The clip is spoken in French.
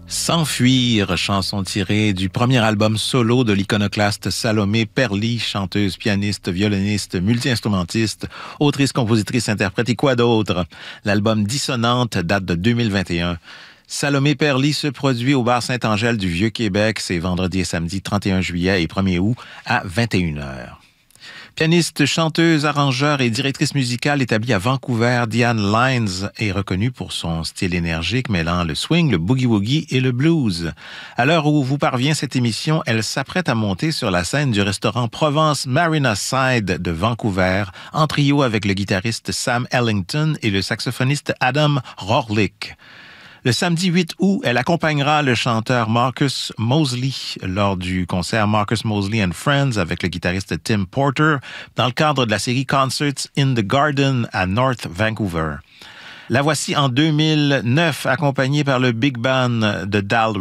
S'enfuir, chanson tirée du premier album solo de l'iconoclaste Salomé Perly, chanteuse, pianiste, violoniste, multi-instrumentiste, autrice, compositrice, interprète et quoi d'autre. L'album Dissonante date de 2021. Salomé Perly se produit au bar Saint-Angèle du Vieux-Québec, c'est vendredi et samedi 31 juillet et 1er août à 21h. Pianiste, chanteuse, arrangeur et directrice musicale établie à Vancouver, Diane Lines est reconnue pour son style énergique mêlant le swing, le boogie-woogie et le blues. À l'heure où vous parvient cette émission, elle s'apprête à monter sur la scène du restaurant Provence Marina Side de Vancouver en trio avec le guitariste Sam Ellington et le saxophoniste Adam Rohrlich. Le samedi 8 août, elle accompagnera le chanteur Marcus Mosley lors du concert Marcus Mosley and Friends avec le guitariste Tim Porter dans le cadre de la série Concerts in the Garden à North Vancouver. La voici en 2009, accompagnée par le Big Band de Dal